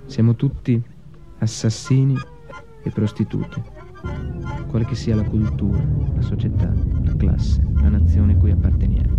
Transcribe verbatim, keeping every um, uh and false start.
Siamo tutti assassini e prostituti, quale che sia la cultura, la società, la classe, la nazione a cui apparteniamo.